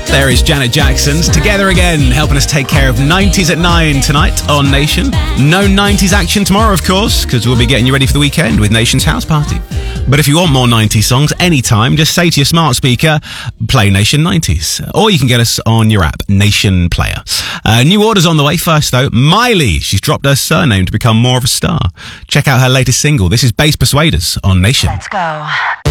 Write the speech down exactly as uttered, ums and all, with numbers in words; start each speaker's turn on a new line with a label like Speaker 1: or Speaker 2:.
Speaker 1: There is Janet Jackson's Together Again, helping us take care of nineties at nine tonight on Nation. No nineties action tomorrow, of course, because we'll be getting you ready for the weekend with Nation's House Party. But if you want more nineties songs anytime, just say to your smart speaker, play Nation nineties. Or you can get us on your app, Nation Player. Uh, new orders on the way. First, though, Miley. She's dropped her surname to become more of a star. Check out her latest single. This is Bass Persuaders on Nation.
Speaker 2: Let's go.